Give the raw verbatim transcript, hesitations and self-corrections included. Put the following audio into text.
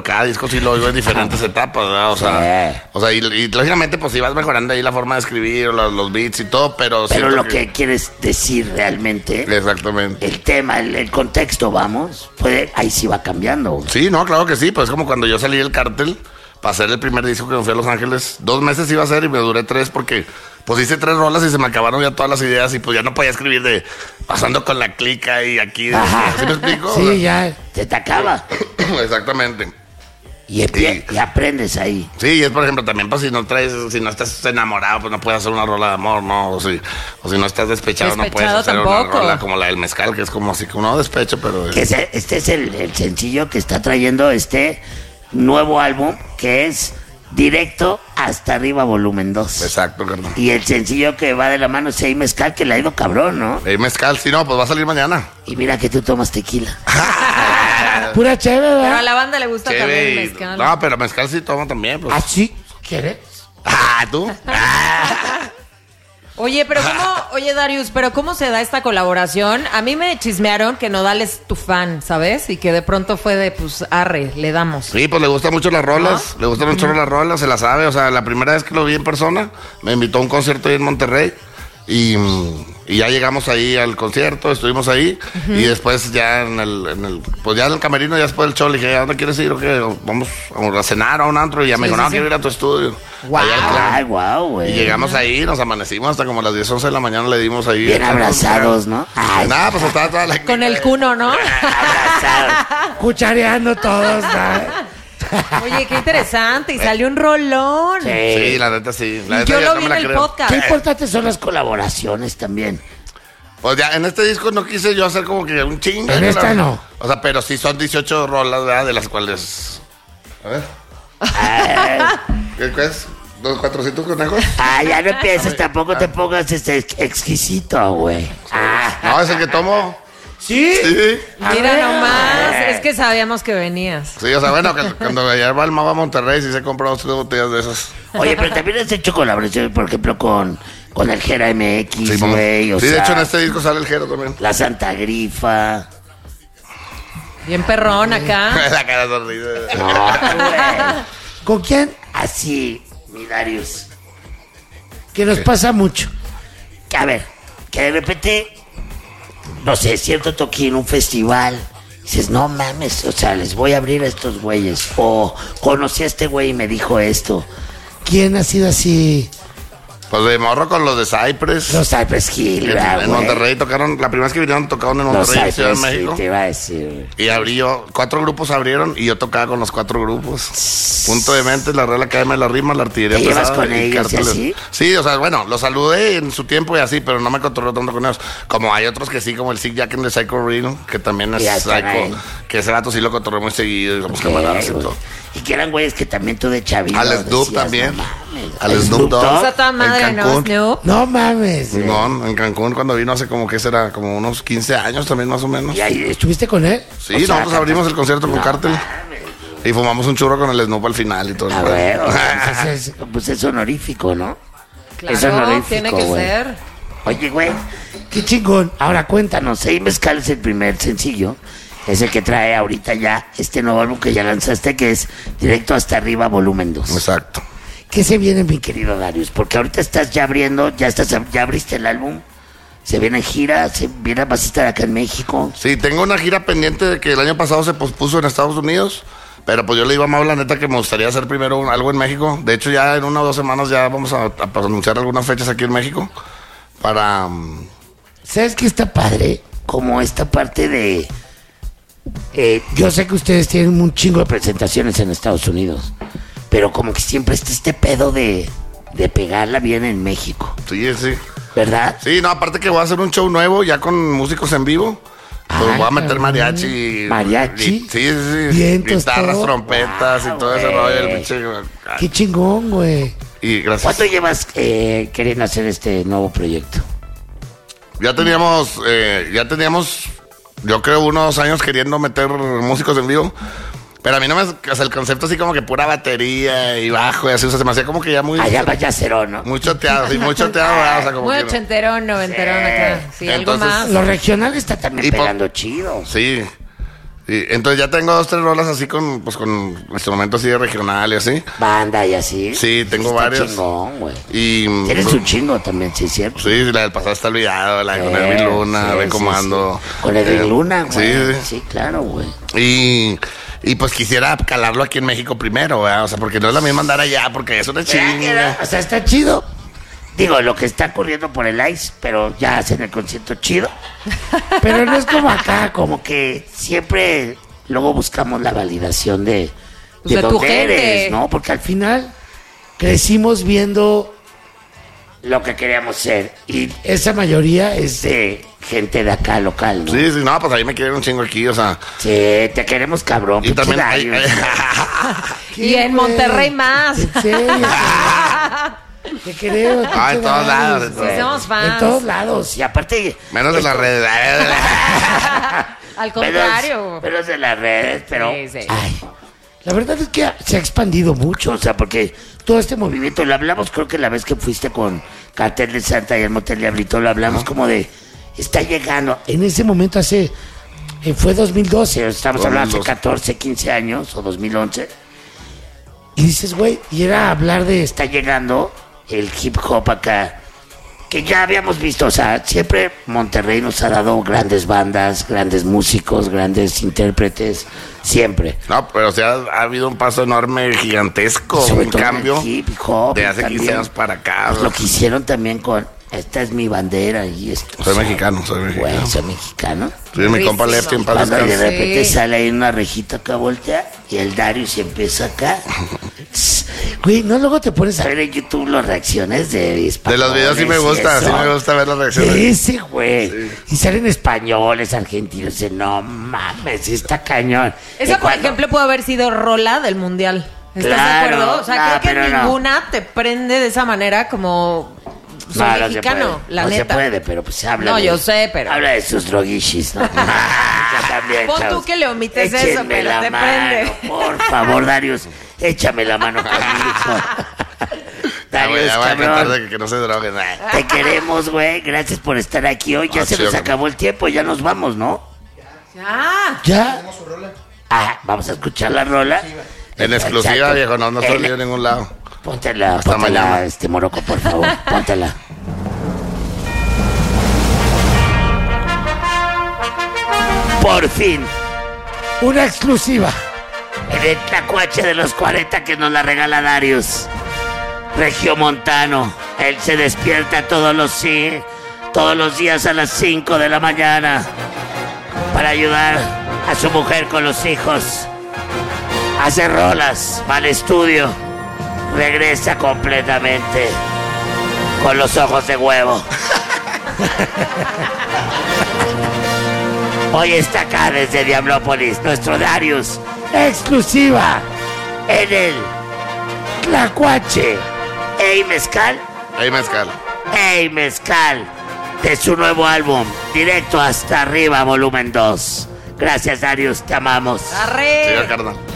cada disco sí lo oigo en diferentes etapas, ¿verdad? O sea, Sí. o sea y, y lógicamente pues sí vas mejorando ahí la forma de escribir, los, los beats y todo, pero... Pero siento lo que... que quieres decir realmente, Exactamente. el tema, el, el contexto, vamos, puede, ahí sí va cambiando. Güey. Sí, no, claro que sí, pues es como cuando yo salí del Cártel para hacer el primer disco que me fui a Los Ángeles, dos meses iba a hacer y me duré tres porque pues hice tres rolas y se me acabaron ya todas las ideas y pues ya no podía escribir de pasando con la clica y aquí, de, ¿sí me explico? Sí, ya, se te acaba. Exactamente. Y, empie- y aprendes ahí. Sí, y es por ejemplo también pues si no traes, si no estás enamorado, pues no puedes hacer una rola de amor, ¿no? O si, o si no estás despechado, no puedes Despechado hacer tampoco. una rola como la del mezcal, que es como así como no despecho, pero... Que ese- este es el, el sencillo que está trayendo este nuevo álbum, que es Directo hasta Arriba Volumen dos. Exacto, carnal. Y el sencillo que va de la mano es Hey Mezcal, que le ha ido cabrón, ¿no? El mezcal, sí, no, pues va a salir mañana. Y mira que tú tomas tequila. Pura chévere, Pero a ¿verdad? la banda le gusta también el Chévere. mezcal. No, pero mezcal sí toma también, pues. ¿Ah, sí? ¿Quieres? Ah, ¿tú? Oye, pero cómo, oye Darius, pero cómo se da esta colaboración? A mí me chismearon que Nodal es tu fan, ¿sabes? Y que de pronto fue de, pues, arre, le damos. Sí, pues le gustan mucho las rolas, le gustan mucho las rolas, se las sabe, o sea, la primera vez que lo vi en persona, me invitó a un concierto ahí en Monterrey y, mm, y ya llegamos ahí al concierto, estuvimos ahí y después ya en el, en el, pues ya en el camerino, ya después del show, le dije, ¿a dónde quieres ir? ¿O qué? Vamos a cenar a un antro y ya me Sí, dijo, sí, no, sí. quiero ir a tu estudio. Guau, Allá al Clan. ay, guau, güey. Y llegamos ahí, nos amanecimos hasta como las diez, once de la mañana le dimos ahí. Bien abrazados, ¿no? Ay, Nada, pues estaba toda la... Con el cuno, ¿no? abrazados. Cuchareando todos, ¿verdad? Oye, qué interesante. Y salió un rolón. Sí. Sí, la neta sí. La Y neta yo ya lo no vi me en la el creo. podcast. Qué importantes son las colaboraciones también. Pues ya, en este disco no quise yo hacer como que un chingo. En esta no. O sea, pero sí son dieciocho rolas, ¿verdad? De las cuales... A ver. ¿Qué, qué es? ¿Dos cuatrocientos conejos? Ah, ya no empieces, tampoco te pongas este ex- exquisito, güey. Ah, No, es el que tomo. ¿Sí? Sí. Mira ver. nomás, es que sabíamos que venías. Sí, o sea, bueno, que cuando ayer va el mago a Monterrey, sí se compró dos tres botellas de esas. oye, pero también has hecho colaboraciones, por ejemplo, con, con el Jera M X, Sí, vamos. güey. O Sí, de sea, hecho en este disco sale el Jero también. La Santa Grifa. Bien perrón acá. La cara sonrida. No, güey. ¿Con quién? Así, mi Darius. Que nos pasa mucho. Que, a ver, que de repente, no sé, cierto toquín, un festival, dices, no mames, o sea, les voy a abrir a estos güeyes. O conocí a este güey y me dijo esto. ¿Quién ha sido así? Pues de morro con los de Cypress. Los Cypress Hill, En, ¿verdad, en güey? Monterrey tocaron, la primera vez que vinieron tocaron en Los Monterrey, Ciudad de Cypress Hill, México. te iba a decir, güey. Y abrí yo, cuatro grupos abrieron y yo tocaba con los cuatro grupos. Punto de mente, la Real Academia de la Rima, la Artillería ¿Te llevas Pesada con y ellos y Cárteles. así? Sí, o sea, bueno, los saludé en su tiempo y así, pero no me controló tanto con ellos. Como hay otros que sí, como el Sick Jack de Psycho Real, que también es Ya están ahí. Psycho, que ese vato sí lo controló muy seguido y somos camaradas y güey. todo. Y que eran güeyes que también tú de chavito Al Snoop decías, también. no mames. Al ¿El Snoop Dogg. Esa toda madre, En ¿no? Cancún. Snoop. No mames. güey. No, en Cancún cuando vino hace como que será, como unos quince años también más o menos. Y ahí, ¿Estuviste con él? Sí, o sea, nosotros abrimos el concierto con no Cártel mames. y fumamos un churro con el Snoop al final y todo. el A pedo. ver, o sea, pues es, pues es honorífico, ¿no? Es Claro, honorífico, tiene que güey. ser. Oye, güey, Qué chingón. ahora cuéntanos, Hey Mezcal es el primer sencillo, es el que trae ahorita ya este nuevo álbum que ya lanzaste, que es Directo hasta Arriba Volumen dos. Exacto. ¿Qué se viene, mi querido Darius? Porque ahorita estás ya abriendo, ya estás, ya abriste el álbum, se viene gira, se viene, vas a estar acá en México. Sí, tengo una gira pendiente de que el año pasado se pospuso en Estados Unidos, pero pues yo le digo a Mau, la neta, que me gustaría hacer primero un- algo en México. De hecho, ya en una o dos semanas ya vamos a, a anunciar algunas fechas aquí en México para... mm, ¿Sabes qué está padre? Como esta parte de... eh, yo sé que ustedes tienen un chingo de presentaciones en Estados Unidos, pero como que siempre está este pedo de, de pegarla bien en México, sí, sí. ¿verdad? Sí, no, aparte que voy a hacer un show nuevo ya con músicos en vivo. Pues Ah, voy a meter mariachi. ¿Mariachi? y- sí, sí, sí. Vientos, Guitarras, todo. trompetas Wow, y todo ese güey. rollo. El pinche... Qué chingón, güey. Y gracias. ¿Cuánto llevas eh, queriendo hacer este nuevo proyecto? Ya teníamos, eh, ya teníamos, yo creo, unos años queriendo meter músicos en vivo. Pero a mí no me, o sea, el concepto así como que pura batería y bajo y así, o sea, se me hacía como que ya muy... Allá vaya cero, ¿no? Muy choteado, sí, muy choteado, ¿verdad? O sea, como Muy que no. ochenterón, noventerón acá. Sí, algo Entonces, más. Lo regional está también Y po- pegando chido. Sí. Y entonces ya tengo dos, tres rolas así con, pues con instrumentos así de regional y así. Banda y así. Sí, tengo Está varios. chingón, güey. Y Tienes un chingo también, sí, cierto. sí, la del pasado está olvidado, la de con Eh, Edwin Luna, sí, ve sí, cómo sí. ando. Con Edwin Eh, Luna, güey. Sí, sí. Sí, claro, güey. Y, y pues quisiera calarlo aquí en México primero, ¿verdad? O sea, porque no es la misma andar allá, porque es una chinga. O sea, está chido. Digo, lo que está corriendo por el ice, pero ya hacen el concierto chido. Pero no es como acá, como que siempre luego buscamos la validación de, Pues de tu dónde gente. eres, ¿no? Porque al final crecimos viendo lo que queríamos ser. Y esa mayoría es de gente de acá local, ¿no? Sí, sí, no, pues ahí me quieren un chingo aquí, o sea. Sí, te queremos cabrón. Y pinche también hay- Darius. Y en Monterrey más. En serio. Te creo. Ah, en todos lados, en Sí, todos somos fans. En todos lados. Y aparte... Menos de las redes. Al contrario. Menos, menos de las redes, pero... Sí, sí. Ay, la verdad es que se ha expandido mucho, o sea, porque todo este movimiento, lo hablamos creo que la vez que fuiste con Cartel de Santa y el Motel Diablito, lo hablamos como de, está llegando, en ese momento hace, eh, fue dos mil doce, estamos hablando hace dos mil doce. catorce, quince años, o dos mil once, y dices, güey, y era hablar de, está llegando el hip hop acá, que ya habíamos visto, o sea, siempre Monterrey nos ha dado grandes bandas, grandes músicos, grandes intérpretes, siempre. No, pero o sea, ha habido un paso enorme, gigantesco, Sobre un todo en el cambio hip hop, de hace también. quince años para acá. Pues lo que hicieron también con esta es mi bandera y esto. Soy o sea, mexicano, soy mexicano. Güey, soy mexicano. Sí, mi compa Perrísimo. Lefty en paz Cuando de descanse. repente Sí. sale ahí una rejita acá voltea y el Darius empieza acá. Güey, no luego te pones a ver en YouTube las reacciones de españoles. De los videos sí me y gusta, eso. sí me gusta ver las reacciones. De ese, güey. Y salen españoles, argentinos. Dicen, no mames, está cañón. Esa, Y por cuando- ejemplo, pudo haber sido rola del mundial. ¿Estás Claro, de acuerdo? O sea, no, creo que pero no. ninguna te prende de esa manera como soy No, no se mexicano, puede. la no neta. se puede, pero pues se habla No, de- yo sé, pero- Habla de sus droguishis, ¿no? Yo también, Pon tú chavos. que le omites eso, Échenme pero la te mano, prende. por favor, Darius. Échame la mano conmigo. Ya, güey, Darius, ya voy a cabrón. tratar de que, que no se droguen. Nah. Te queremos, güey. Gracias por estar aquí hoy. Ya Ah, se chido, nos cabrón. acabó el tiempo. Ya nos vamos, ¿no? Ya. Ya. Ah, vamos a escuchar la rola. En exclusiva, Exacto. viejo, no, no En- salió en ningún lado. Póntela, Hasta póntela, mañana. este Morocco, por favor. Póntela. Por fin, Una exclusiva. en el tlacuache de los cuarenta que nos la regala Darius. Regiomontano. Él se despierta todos los, sí, todos los días a las cinco de la mañana para ayudar a su mujer con los hijos. Hace rolas, va al estudio, regresa completamente con los ojos de huevo. Hoy está acá desde Diablópolis, nuestro Darius, exclusiva en el Tlacuache. Ey, Mezcal, Ahí mezcal. Ey, Mezcal, de su nuevo álbum, Directo hasta Arriba, volumen dos. Gracias, Darius, te amamos. Arre. Siga, carnal.